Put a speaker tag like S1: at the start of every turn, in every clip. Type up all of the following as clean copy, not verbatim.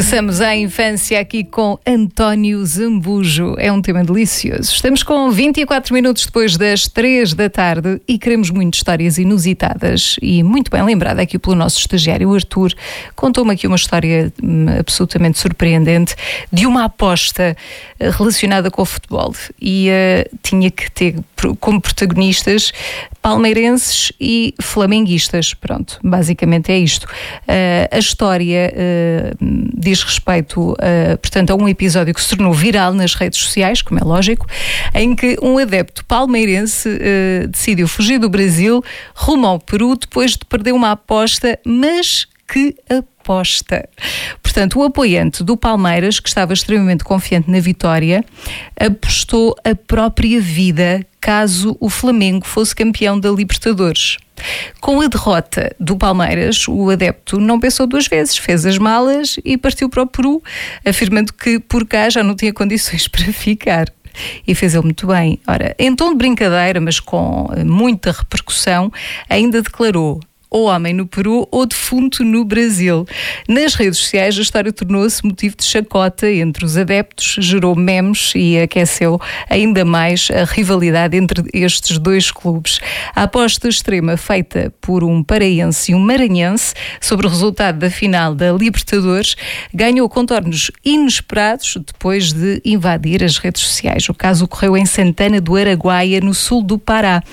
S1: Regressamos à infância aqui com António Zambujo. É um tema delicioso. Estamos com 24 minutos depois das 3 da tarde e queremos muito histórias inusitadas e muito bem lembrada aqui pelo nosso estagiário, o Arthur. Contou-me aqui uma história absolutamente surpreendente de uma aposta relacionada com o futebol e tinha que ter como protagonistas palmeirenses e flamenguistas. Pronto, basicamente é isto. A história diz respeito, portanto, a um episódio que se tornou viral nas redes sociais, como é lógico, em que um adepto palmeirense decidiu fugir do Brasil rumo ao Peru depois de perder uma aposta, mas que aposta. Portanto, o apoiante do Palmeiras, que estava extremamente confiante na vitória, apostou a própria vida caso o Flamengo fosse campeão da Libertadores. Com a derrota do Palmeiras, o adepto não pensou duas vezes, fez as malas e partiu para o Peru, afirmando que por cá já não tinha condições para ficar. E fez ele muito bem. Ora, em tom de brincadeira, mas com muita repercussão, ainda declarou: ou homem no Peru ou defunto no Brasil. Nas redes sociais a história tornou-se motivo de chacota entre os adeptos, gerou memes e aqueceu ainda mais a rivalidade entre estes dois clubes. A aposta extrema feita por um paraense e um maranhense sobre o resultado da final da Libertadores ganhou contornos inesperados depois de invadir as redes sociais. O caso ocorreu em Santana do Araguaia, no sul do Pará.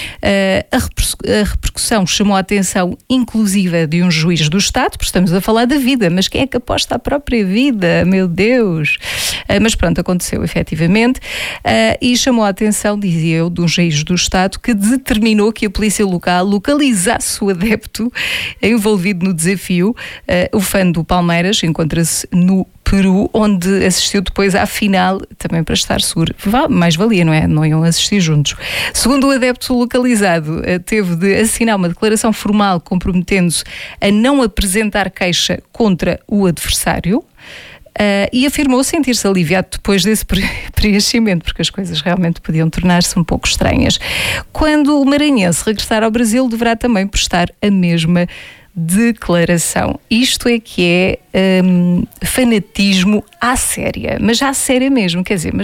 S1: A repercussão chamou a atenção inclusiva de um juiz do Estado, porque estamos a falar da vida, mas quem é que aposta a própria vida? Meu Deus! Mas pronto, aconteceu efetivamente e chamou a atenção, dizia eu, de um juiz do Estado que determinou que a polícia local localizasse o adepto envolvido no desafio. O fã do Palmeiras encontra-se no Peru, onde assistiu depois à final, também para estar seguro. Mais valia, não é? Não iam assistir juntos. Segundo o adepto localizado, teve de assinar uma declaração formal comprometendo-se a não apresentar queixa contra o adversário. E afirmou sentir-se aliviado depois desse preenchimento, porque as coisas realmente podiam tornar-se um pouco estranhas. Quando o maranhense regressar ao Brasil, deverá também prestar a mesma declaração. Isto é que é fanatismo à séria, mas à séria mesmo, quer dizer, mas